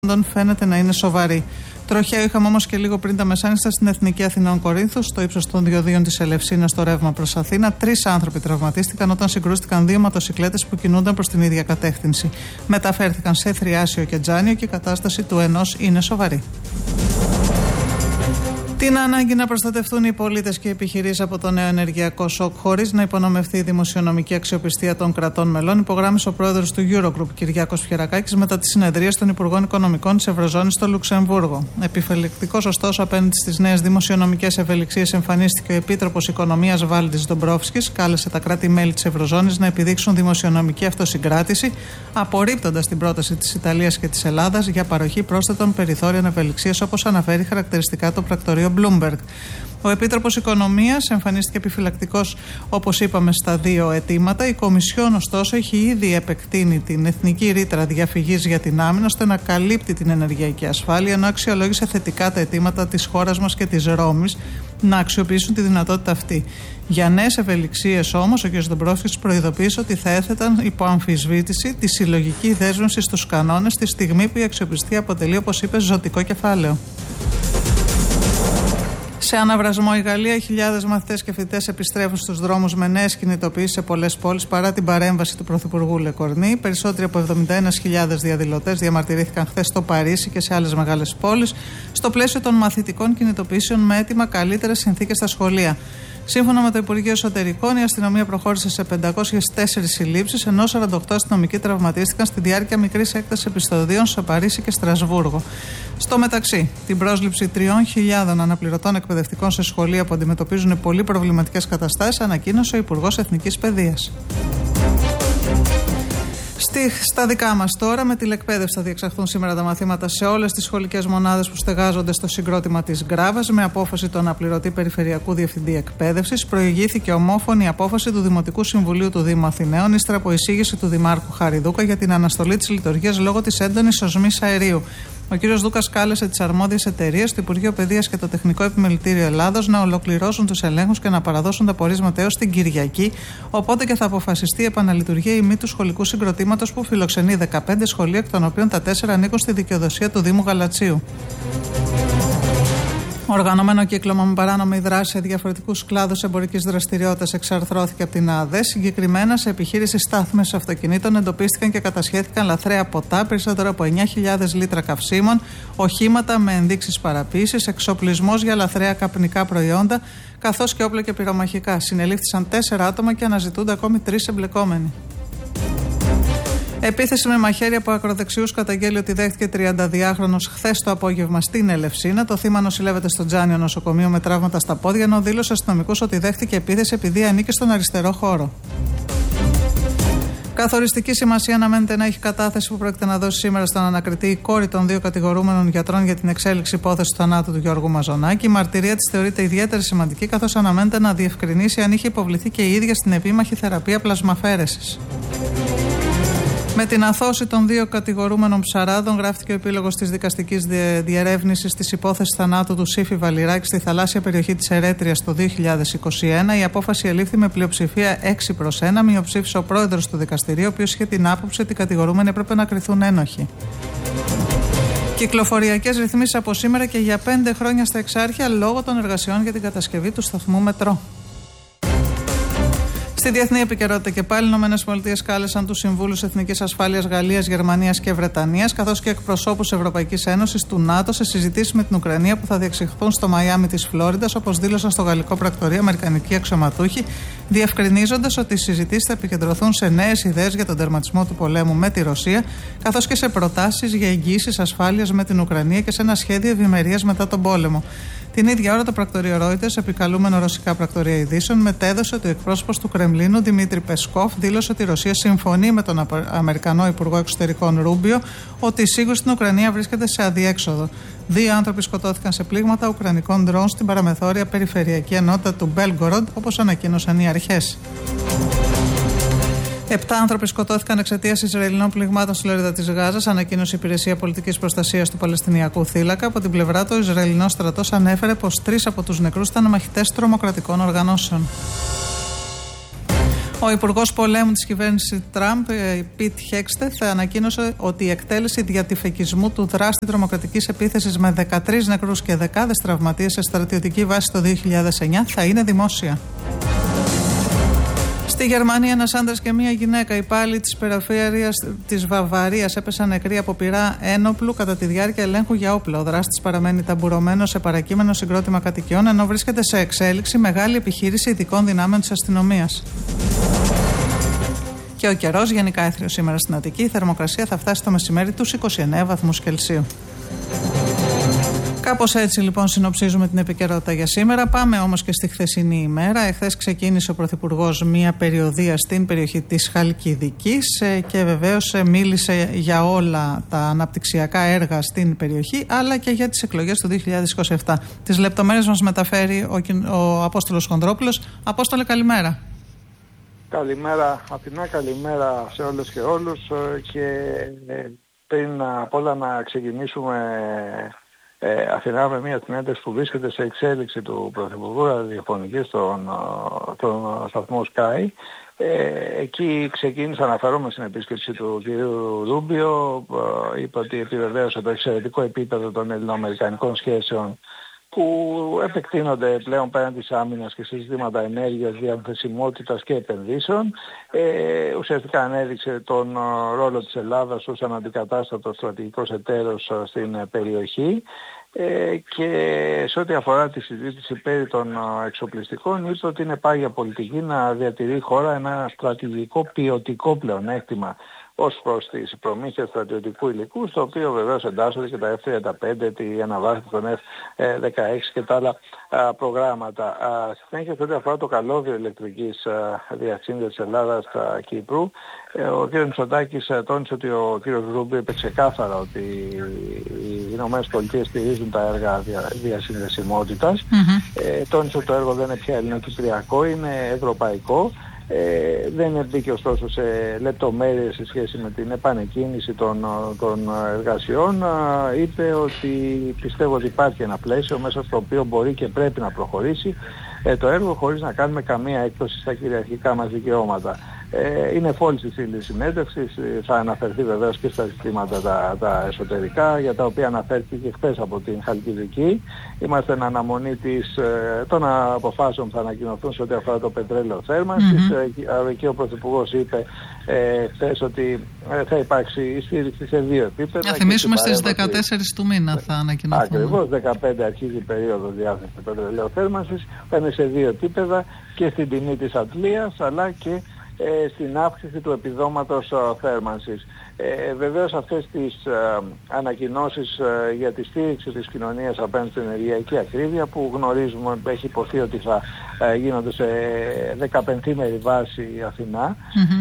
φαίνεται να είναι σοβαρή. Τροχαίο είχαμε όμως και λίγο πριν τα μεσάνυχτα στην Εθνική Αθηνών Κορίνθου, στο ύψος των διοδίων της Ελευσίνας, στο ρεύμα προς Αθήνα. 3 άνθρωποι τραυματίστηκαν όταν συγκρούστηκαν 2 μοτοσικλέτες που κινούνταν προς την ίδια κατεύθυνση. Μεταφέρθηκαν σε Θριάσιο και Τζάνιο και η κατάσταση του ενός είναι σοβαρή. Την ανάγκη να προστατευτούν οι πολίτες και οι επιχειρήσεις από το νέο ενεργειακό σοκ χωρίς να υπονομευθεί η δημοσιονομική αξιοπιστία των κρατών μελών, υπογράμμισε ο πρόεδρος του Eurogroup, Κυριάκος Πιερακάκης, μετά τη συνεδρία των Υπουργών Οικονομικών της Ευρωζώνης στο Λουξεμβούργο. Επιφυλακτικός, ωστόσο, απέναντι στις νέες δημοσιονομικές ευελιξίες, εμφανίστηκε ο Επίτροπος Οικονομίας Βάλντις Ντομπρόφσκης. Κάλεσε τα κράτη-μέλη της Ευρωζώνης να επιδείξουν δημοσιονομική αυτοσυγκράτηση, απορρίπτοντας την πρόταση της Ιταλίας και της Ελλάδας για παροχή πρόσθετων περιθώριων ευελιξίας, όπως αναφέρει χαρακτηριστικά το πρακτορείο Bloomberg. Ο Επίτροπος Οικονομίας εμφανίστηκε επιφυλακτικός, όπως είπαμε, στα 2 αιτήματα. Η Κομισιόν, ωστόσο, έχει ήδη επεκτείνει την εθνική ρήτρα διαφυγής για την άμυνα, ώστε να καλύπτει την ενεργειακή ασφάλεια, ενώ αξιολόγησε θετικά τα αιτήματα της χώρας μας και της Ρώμης να αξιοποιήσουν τη δυνατότητα αυτή. Για νέες ευελιξίες, όμως, ο κ. Ντομπρόφσκης προειδοποίησε ότι θα έθεταν υπό αμφισβήτηση τη συλλογική δέσμευση στους κανόνες τη στιγμή που η αξιοπιστία αποτελεί, όπως είπε, ζωτικό κεφάλαιο. Σε αναβρασμό, η Γαλλία, χιλιάδες μαθητές και φοιτητές επιστρέφουν στους δρόμους με νέες κινητοποιήσεις σε πολλές πόλεις παρά την παρέμβαση του Πρωθυπουργού Λεκορνή. Περισσότεροι από 71.000 διαδηλωτές διαμαρτυρήθηκαν χθες στο Παρίσι και σε άλλες μεγάλες πόλεις, στο πλαίσιο των μαθητικών κινητοποιήσεων με αίτημα καλύτερες συνθήκες στα σχολεία. Σύμφωνα με το Υπουργείο Εσωτερικών, η αστυνομία προχώρησε σε 504 συλλήψεις, ενώ 48 αστυνομικοί τραυματίστηκαν στη διάρκεια μικρής έκτασης επεισοδίων σε Παρίσι και Στρασβούργο. Στο μεταξύ, την πρόσληψη 3.000 αναπληρωτών εκπαιδευτικών σε σχολεία που αντιμετωπίζουν πολύ προβληματικές καταστάσεις ανακοίνωσε ο Υπουργός Εθνικής Παιδείας. Στα δικά μας τώρα, με τηλεκπαίδευση θα διεξαχθούν σήμερα τα μαθήματα σε όλες τις σχολικές μονάδες που στεγάζονται στο συγκρότημα της Γκράβας, με απόφαση του αναπληρωτή Περιφερειακού Διευθυντή Εκπαίδευσης. Προηγήθηκε ομόφωνη απόφαση του Δημοτικού Συμβουλίου του Δήμου Αθηναίων, ύστερα από εισήγηση του Δημάρχου Χαριδούκα για την αναστολή της λειτουργίας λόγω της έντονης οσμής αερίου. Ο κ. Δούκας κάλεσε τις αρμόδιες εταιρείες, το Υπουργείο Παιδείας και το Τεχνικό Επιμελητήριο Ελλάδος να ολοκληρώσουν τους ελέγχους και να παραδώσουν τα πορίσματα έως την Κυριακή. Οπότε και θα αποφασιστεί η επαναλειτουργία ή μη του σχολικού συγκροτήματος που φιλοξενεί 15 σχολεία, εκ των οποίων τα 4 ανήκουν στη δικαιοδοσία του Δήμου Γαλατσίου. Οργανωμένο κύκλωμα με παράνομη δράση σε διαφορετικούς κλάδους εμπορικής δραστηριότητας εξαρθρώθηκε από την ΑΔΕ. Συγκεκριμένα, σε επιχείρηση στάθμευσης αυτοκινήτων εντοπίστηκαν και κατασχέθηκαν λαθρέα ποτά, περισσότερο από 9.000 λίτρα καυσίμων, οχήματα με ενδείξεις παραποίησης, εξοπλισμός για λαθρέα καπνικά προϊόντα, καθώς και όπλα και πυρομαχικά. Συνελήφθησαν 4 άτομα και αναζητούνται ακόμη 3 εμπλεκόμενοι. Επίθεση με μαχαίρι από ακροδεξιούς καταγγέλει ότι δέχτηκε 32χρονος χθες το απόγευμα στην Ελευσίνα. Το θύμα νοσηλεύεται στο Τζάνιο νοσοκομείο με τραύματα στα πόδια, ενώ δήλωσε αστυνομικούς ότι δέχτηκε επίθεση επειδή ανήκε στον αριστερό χώρο. Καθοριστική σημασία αναμένεται να έχει κατάθεση που πρόκειται να δώσει σήμερα στον ανακριτή η κόρη των 2 κατηγορούμενων γιατρών για την εξέλιξη υπόθεση του θανάτου του Γιώργου Μαζονάκη. Η μαρτυρία της θεωρείται ιδιαίτερα σημαντική, καθώς αναμένεται να διευκρινίσει αν είχε υποβληθεί και η ίδια στην επίμαχη θεραπεία πλασμαφαίρεσης. Με την αθώωση των 2 κατηγορούμενων ψαράδων, γράφτηκε ο επίλογος της δικαστικής διερεύνησης της υπόθεσης θανάτου του Σύφη Βαλιράκη στη θαλάσσια περιοχή της Ερέτριας το 2021. Η απόφαση ελήφθη με πλειοψηφία 6-1. Μειοψήφισε ο πρόεδρος του δικαστηρίου, ο οποίος είχε την άποψη ότι οι κατηγορούμενοι έπρεπε να κριθούν ένοχοι. Κυκλοφοριακές ρυθμίσεις από σήμερα και για 5 χρόνια στα Εξάρχεια λόγω των εργασιών για την κατασκευή του σταθμού μετρό. Στη διεθνή επικαιρότητα και πάλι, οι ΗΠΑ κάλεσαν τους συμβούλους Εθνικής Ασφάλειας Γαλλίας, Γερμανίας και Βρετανίας, καθώς και εκπροσώπους Ευρωπαϊκής Ένωσης, του ΝΑΤΟ, σε συζητήσεις με την Ουκρανία που θα διεξαχθούν στο Μαϊάμι της Φλόριδας, όπως δήλωσαν στο γαλλικό πρακτορείο αμερικανικοί αξιωματούχοι, διευκρινίζοντας ότι οι συζητήσεις θα επικεντρωθούν σε νέες ιδέες για τον τερματισμό του πολέμου με τη Ρωσία, καθώς και σε προτάσεις για εγγύησεις ασφάλειας με την Ουκρανία και σε ένα σχέδιο ευημερίας μετά τον πόλεμο. Την ίδια ώρα, το πρακτορείο Reuters, επικαλούμενο ρωσικά πρακτορεία ειδήσεων, μετέδωσε ότι ο εκπρόσωπος του Κρεμλίνου, Δημήτρη Πεσκόφ, δήλωσε ότι η Ρωσία συμφωνεί με τον Αμερικανό Υπουργό Εξωτερικών Ρούμπιο ότι η σύγκρουση στην Ουκρανία βρίσκεται σε αδιέξοδο. 2 άνθρωποι σκοτώθηκαν σε πλήγματα ουκρανικών ντρόουν στην παραμεθόρια περιφερειακή ενότητα του Μπέλγκοροντ, όπως ανακοίνωσαν οι αρχές. 7 άνθρωποι σκοτώθηκαν εξαιτίας Ισραηλινών πληγμάτων στη λωρίδα της Γάζας, ανακοίνωσε η Υπηρεσία Πολιτικής Προστασίας του Παλαιστινιακού Θύλακα. Από την πλευρά του, ο Ισραηλινός στρατός ανέφερε πως 3 από τους νεκρούς ήταν μαχητές τρομοκρατικών οργανώσεων. Ο Υπουργός Πολέμου της κυβέρνησης Τραμπ, Πιτ Χέγκστεθ, ανακοίνωσε ότι η εκτέλεση διατυφεκισμού του δράστη τρομοκρατικής επίθεσης με 13 νεκρούς και δεκάδες τραυματίες σε στρατιωτική βάση το 2009 θα είναι δημόσια. Στη Γερμανία, ένας άντρας και μία γυναίκα, υπάλληλοι της περιφέρειας της Βαβαρίας, έπεσαν νεκροί από πυρά ένοπλου κατά τη διάρκεια ελέγχου για όπλα. Ο δράστης παραμένει ταμπουρωμένος σε παρακείμενο συγκρότημα κατοικιών, ενώ βρίσκεται σε εξέλιξη μεγάλη επιχείρηση ειδικών δυνάμεων της αστυνομίας. Και ο καιρός γενικά έθριος σήμερα στην Αττική. Η θερμοκρασία θα φτάσει το μεσημέρι τους 29 βαθμούς Κελσίου. Κάπως έτσι λοιπόν συνοψίζουμε την επικαιρότητα για σήμερα. Πάμε όμως και στη χθεσινή ημέρα. Εχθές ξεκίνησε ο Πρωθυπουργός μία περιοδεία στην περιοχή της Χαλκιδικής και βεβαίως μίλησε για όλα τα αναπτυξιακά έργα στην περιοχή, αλλά και για τις εκλογές του 2027. Τις λεπτομέρειες μας μεταφέρει ο Απόστολος Χονδρόπουλος. Απόστολε, καλημέρα. Καλημέρα Αθηνά, καλημέρα σε όλες και όλους, και πριν απ' όλα να ξεκινήσουμε Αθηνά με μια συνέντευξη που βρίσκεται σε εξέλιξη του Πρωθυπουργού ραδιοφωνικής στον σταθμό Sky. Εκεί ξεκίνησα, αναφέρομαι στην επίσκεψη του κ. Ρούμπιο, είπε ότι επιβεβαίωσε το εξαιρετικό επίπεδο των ελληνοαμερικανικών σχέσεων που επεκτείνονται πλέον πέραν της άμυνας και σε ζητήματα ενέργειας, διαθεσιμότητας και επενδύσεων. Ουσιαστικά ανέδειξε τον ρόλο της Ελλάδας ως αναντικατάστατος στρατηγικός εταίρος στην περιοχή, και σε ό,τι αφορά τη συζήτηση περί των εξοπλιστικών, είπε ότι είναι πάγια πολιτική να διατηρεί η χώρα ένα στρατηγικό ποιοτικό πλεονέκτημα ως προς τις προμήθειες στρατιωτικού υλικού, στο οποίο βεβαίως εντάσσονται και τα F-35, τη αναβάθμιση των F-16 και τα άλλα προγράμματα. Συνέχεια, σε ό,τι αφορά το καλώδιο ηλεκτρικής διασύνδεσης Ελλάδας-Κύπρου, ο κ. Μητσοτάκης τόνισε ότι ο κ. Ρούμπιο είπε ξεκάθαρα ότι οι ΗΠΑ στηρίζουν τα έργα διασυνδεσιμότητας. Τόνισε ότι το έργο δεν είναι πια ελληνοκυπριακό, είναι ευρωπαϊκό. Δεν μπήκε ωστόσο σε λεπτομέρειες σε σχέση με την επανεκκίνηση των εργασιών. Είπε ότι πιστεύω ότι υπάρχει ένα πλαίσιο μέσα στο οποίο μπορεί και πρέπει να προχωρήσει το έργο χωρίς να κάνουμε καμία έκπτωση στα κυριαρχικά μας δικαιώματα. Είναι φόλης της ύλης συνέντευξης, θα αναφερθεί βεβαίως και στα ζητήματα τα εσωτερικά, για τα οποία αναφέρθηκε και χθες από την Χαλκιδική. Είμαστε εν αναμονή των αποφάσεων που θα ανακοινωθούν σε ό,τι αφορά το πετρέλαιο θέρμανσης. Εκεί ο Πρωθυπουργός είπε χθες ότι θα υπάρξει η στήριξη σε δύο επίπεδα. Να θυμίσουμε στις 14 του μήνα θα ανακοινωθούν. Ακριβώς, 15 αρχίζει η περίοδος διάθεσης του πετρελαίου θέρμανσης, θα είναι σε δύο επίπεδα, και στην τιμή της αντλίας αλλά και στην αύξηση του επιδόματος θέρμανσης. Βεβαίως αυτές τις ανακοινώσεις για τη στήριξη της κοινωνίας απέναντι στην ενεργειακή ακρίβεια, που γνωρίζουμε έχει υποθεί ότι θα γίνονται σε 15ημερη βάση Αθηνά,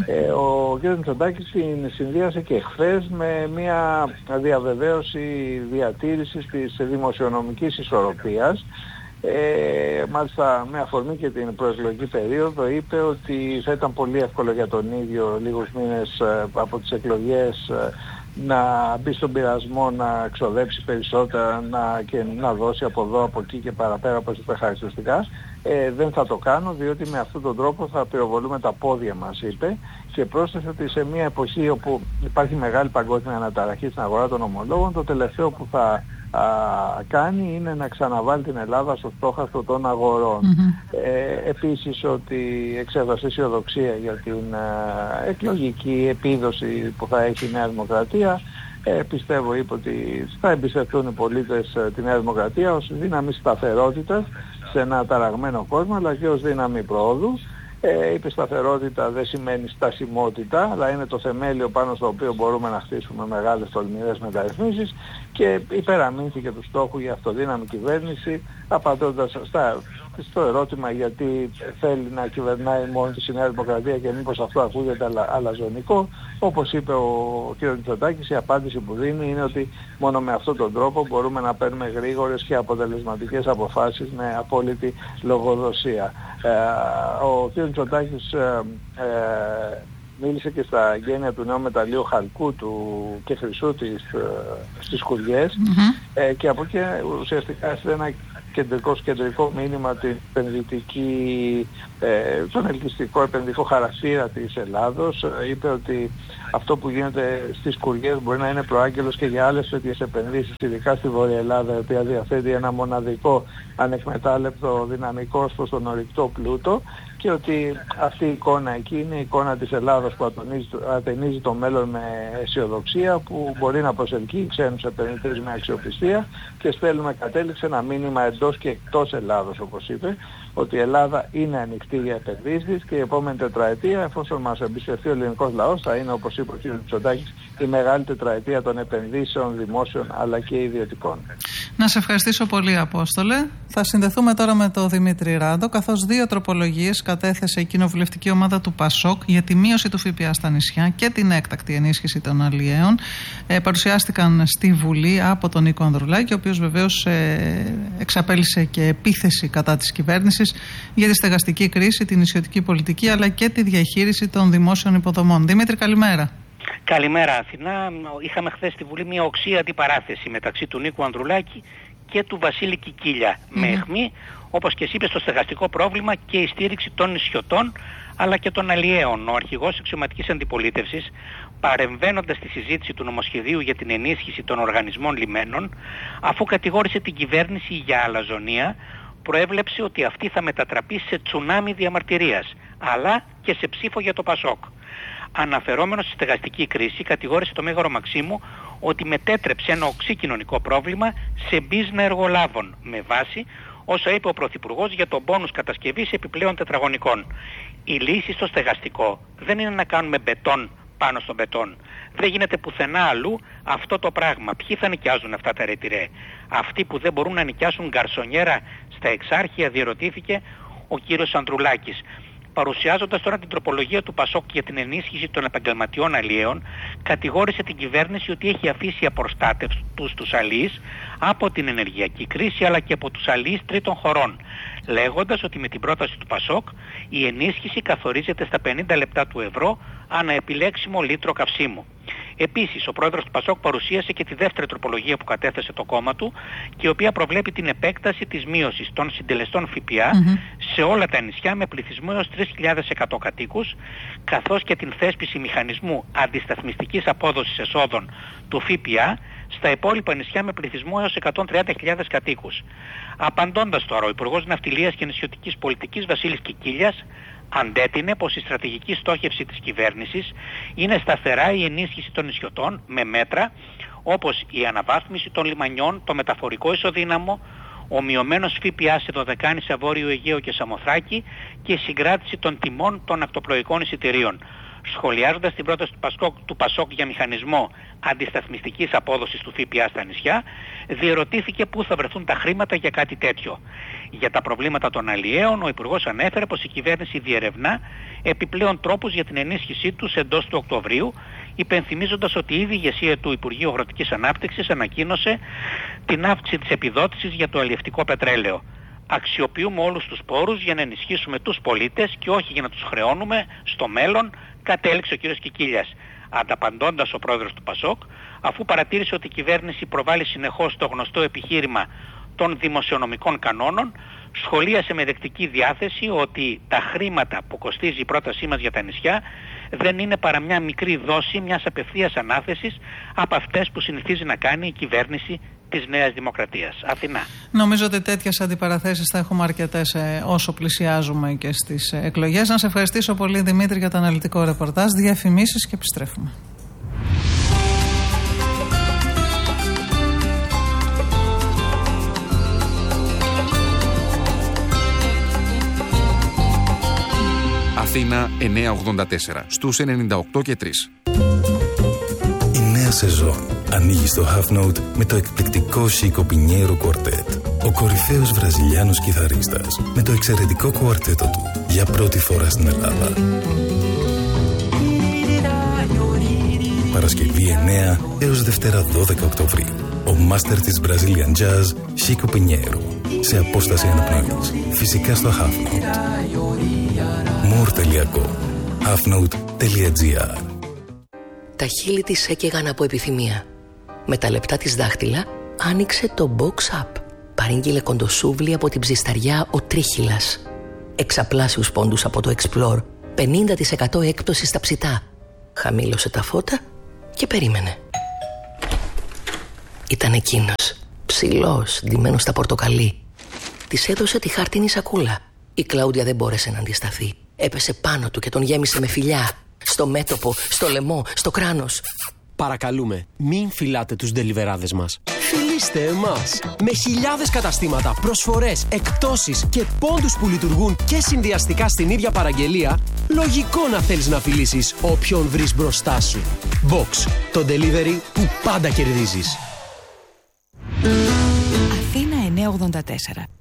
ο κ. Μητσοτάκης συνδύασε και χθες με μια διαβεβαίωση διατήρησης της δημοσιονομικής ισορροπίας. Μάλιστα με αφορμή και την προεκλογική περίοδο είπε ότι θα ήταν πολύ εύκολο για τον ίδιο λίγους μήνες από τις εκλογές να μπει στον πειρασμό να ξοδέψει περισσότερα και να δώσει από εδώ, από εκεί και παραπέρα από τις χαρακτηριστικά. Δεν θα το κάνω, διότι με αυτόν τον τρόπο θα πυροβολούμε τα πόδια μας, είπε, και πρόσθεσε ότι σε μια εποχή όπου υπάρχει μεγάλη παγκόσμια αναταραχή στην αγορά των ομολόγων, το τελευταίο που θα κάνει είναι να ξαναβάλει την Ελλάδα στο στόχαστρο των αγορών. Επίσης ότι εξέφρασε αισιοδοξία για την εκλογική επίδοση που θα έχει η Νέα Δημοκρατία. Πιστεύω, είπε, ότι θα εμπιστευτούν οι πολίτες τη Νέα Δημοκρατία ως δύναμη σταθερότητας σε ένα ταραγμένο κόσμο, αλλά και ως δύναμη προόδου. Είπε σταθερότητα δεν σημαίνει στασιμότητα, αλλά είναι το θεμέλιο πάνω στο οποίο μπορούμε να χτίσουμε μεγάλες τολμηρές μεταρρυθμίσεις, και υπεραμείνθηκε του στόχου για αυτοδύναμη κυβέρνηση, απαντώντας στο ερώτημα γιατί θέλει να κυβερνάει μόνο τη Νέα Δημοκρατία και μήπως αυτό ακούγεται αλαζονικό. Όπως είπε ο κ. Μητσοτάκης, η απάντηση που δίνει είναι ότι μόνο με αυτόν τον τρόπο μπορούμε να παίρνουμε γρήγορες και αποτελεσματικές αποφάσεις με απόλυτη λογοδοσία. Ο κ. Μητσοτάκης μίλησε και στα γένεια του νέου μεταλλείου χαλκού και χρυσού στις Κουριές, και από εκεί ουσιαστικά έστειλε ένα κεντρικό μήνυμα τον ελκυστικό επενδυτικό χαρακτήρα της Ελλάδος. Είπε ότι αυτό που γίνεται στις Κουριές μπορεί να είναι προάγγελος και για άλλες τέτοιες επενδύσεις, ειδικά στη Βόρεια Ελλάδα, η οποία διαθέτει ένα μοναδικό ανεκμετάλλευτο δυναμικό ως προς τον ορυκτό πλούτο, και ότι αυτή η εικόνα εκεί είναι η εικόνα της Ελλάδος που ατενίζει το μέλλον με αισιοδοξία, που μπορεί να προσελκύει ξένους επενδυτές με αξιοπιστία, και στέλνουμε κατέληξε ένα μήνυμα εντός και εκτός Ελλάδος, όπως είπε, ότι η Ελλάδα είναι ανοιχτή για επενδύσεις και η επόμενη τετραετία, εφόσον μας εμπιστευτεί ο ελληνικός λαός, θα είναι, όπως είπε ο κ. Μητσοτάκης, η μεγάλη τετραετία των επενδύσεων δημόσιων αλλά και ιδιωτικών. Να σε ευχαριστήσω πολύ, Απόστολε. Θα συνδεθούμε τώρα με τον Δημήτρη Ράντο, καθώς 2 τροπολογίες κατέθεσε η κοινοβουλευτική ομάδα του ΠΑΣΟΚ για τη μείωση του ΦΠΑ στα νησιά και την έκτακτη ενίσχυση των αλλιέων. Παρουσιάστηκαν στη Βουλή από τον Νίκο Ανδρουλάκη, ο οποίος βεβαίως εξαπέλυσε και επίθεση κατά της κυβέρνησης για τη στεγαστική κρίση, την νησιωτική πολιτική αλλά και τη διαχείριση των δημόσιων υποδομών. Δημήτρη, καλημέρα. Καλημέρα, Αθηνά. Είχαμε χθες στη Βουλή μια οξύ αντιπαράθεση μεταξύ του Νίκου Ανδρουλάκη και του Βασίλη Κικίλια. Με αιχμή, όπως και εσύ είπες, στο στεγαστικό πρόβλημα και η στήριξη των νησιωτών αλλά και των αλλιέων. Ο αρχηγός αξιωματικής αντιπολίτευσης, παρεμβαίνοντας στη συζήτηση του νομοσχεδίου για την ενίσχυση των οργανισμών λιμένων, αφού κατηγόρησε την κυβέρνηση για αλαζονία, προέβλεψε ότι αυτή θα μετατραπεί σε τσουνάμι διαμαρτυρίας, αλλά και σε ψήφο για το ΠΑΣΟΚ. Αναφερόμενος στη στεγαστική κρίση, κατηγόρησε το Μέγαρο Μαξίμου ότι μετέτρεψε ένα οξύ κοινωνικό πρόβλημα σε μπίζνα εργολάβων, με βάση όσα είπε ο Πρωθυπουργός για τον πόνους κατασκευής επιπλέον τετραγωνικών. Η λύση στο στεγαστικό δεν είναι να κάνουμε μπετόν πάνω στο μπετόν. Δεν γίνεται πουθενά αλλού αυτό το πράγμα. Ποιοι θα νοικιάζουν αυτά τα ρετυρέ? Αυτοί που δεν μπορούν να νοικιάσουν γκαρσονιέρα στα Εξάρχεια, διερωτήθηκε ο κύριος Ανδρουλάκης. Παρουσιάζοντας τώρα την τροπολογία του ΠΑΣΟΚ για την ενίσχυση των επαγγελματιών αλλιέων, κατηγόρησε την κυβέρνηση ότι έχει αφήσει απροστάτευτους τους αλλιείς από την ενεργειακή κρίση αλλά και από τους αλλιείς τρίτων χωρών, λέγοντας ότι με την πρόταση του ΠΑΣΟΚ η ενίσχυση καθορίζεται στα 50 λεπτά του ευρώ ανά επιλέξιμο λίτρο καυσίμου. Επίσης, ο πρόεδρος του ΠΑΣΟΚ παρουσίασε και τη δεύτερη τροπολογία που κατέθεσε το κόμμα του και η οποία προβλέπει την επέκταση της μείωσης των συντελεστών ΦΠΑ σε όλα τα νησιά με πληθυσμό έως 3.100 κατοίκους, καθώς και την θέσπιση μηχανισμού αντισταθμιστικής απόδοσης εσόδων του ΦΠΑ στα υπόλοιπα νησιά με πληθυσμό έως 130.000 κατοίκους. Απαντώντας τώρα, ο Υπουργός Ναυτιλίας και Νησιωτικής Πολιτικής Βασίλης Κικίλιας αντέτεινε πως η στρατηγική στόχευση της κυβέρνησης είναι σταθερά η ενίσχυση των νησιωτών με μέτρα όπως η αναβάθμιση των λιμανιών, το μεταφορικό ισοδύναμο, ο μειωμένος ΦΠΑ σε Δωδεκάνησα, Βόρειο Αιγαίο και Σαμοθράκη και η συγκράτηση των τιμών των ακτοπλοϊκών εισιτηρίων. Σχολιάζοντας την πρόταση του ΠΑΣΟΚ για μηχανισμό αντισταθμιστικής απόδοσης του ΦΠΑ στα νησιά, διερωτήθηκε πού θα βρεθούν τα χρήματα για κάτι τέτοιο. Για τα προβλήματα των αλλιέων, ο Υπουργός ανέφερε πως η κυβέρνηση διερευνά επιπλέον τρόπους για την ενίσχυσή τους εντός του Οκτωβρίου, υπενθυμίζοντας ότι ήδη η ηγεσία του Υπουργείου Αγροτικής Ανάπτυξης ανακοίνωσε την αύξηση της επιδότησης για το αλλιευτικό πετρέλαιο. Αξιοποιούμε όλους τους πόρους για να ενισχύσουμε τους πολίτες και όχι για να τους χρεώνουμε στο μέλλον, κατέληξε ο κ. Κικίλιας. Ανταπαντώντας ο πρόεδρος του ΠΑΣΟΚ, αφού παρατήρησε ότι η κυβέρνηση προβάλλει συνεχώς το γνωστό επιχείρημα των δημοσιονομικών κανόνων, σχολίασε με δεκτική διάθεση ότι τα χρήματα που κοστίζει η πρότασή μας για τα νησιά δεν είναι παρά μια μικρή δόση μιας απευθείας ανάθεσης από αυτές που συνηθίζει να κάνει η κυβέρνηση της Νέας Δημοκρατίας. Αθηνά. Νομίζω ότι τέτοιες αντιπαραθέσεις θα έχουμε αρκετές όσο πλησιάζουμε και στις εκλογές. Να σε ευχαριστήσω πολύ, Δημήτρη, για το αναλυτικό ρεπορτάζ. Διαφημίσεις και επιστρέφουμε. Αθήνα 984 στους 98 και 3. Η νέα σεζόν ανοίγει στο Half Note με το εκπληκτικό Chico Pinheiro Quartet. Ο κορυφαίος βραζιλιάνος κιθαρίστας με το εξαιρετικό κουαρτέτο του για πρώτη φορά στην Ελλάδα. Παρασκευή 9 έως Δευτέρα 12 Οκτωβρίου. Ο μάστερ της Brazilian Jazz Chico Pinheiro σε απόσταση αναπνοής. Φυσικά στο Half Note. More.com halfnote.gr. Τα χείλη της έκαιγαν από επιθυμία. Με τα λεπτά της δάχτυλα άνοιξε το Box App. Παρήγγειλε κοντοσούβλι από την ψισταριά ο Τρίχυλας. Εξαπλάσιους πόντους από το Explore. 50% έκπτωση στα ψητά. Χαμήλωσε τα φώτα και περίμενε. Ήταν εκείνος, ψηλός, ντυμένος στα πορτοκαλί. Της έδωσε τη χάρτινη σακούλα. Η Κλάουντια δεν μπόρεσε να αντισταθεί. Έπεσε πάνω του και τον γέμισε με φιλιά. Στο μέτωπο, στο λαιμό, στο κράνος. Παρακαλούμε, μην φυλάτε τους ντελιβεράδες μας. Φιλήστε εμάς! Με χιλιάδες καταστήματα, προσφορές, εκπτώσεις και πόντους που λειτουργούν και συνδυαστικά στην ίδια παραγγελία, λογικό να θέλεις να φιλήσεις όποιον βρεις μπροστά σου. Box, το delivery που πάντα κερδίζεις. Αθήνα 984.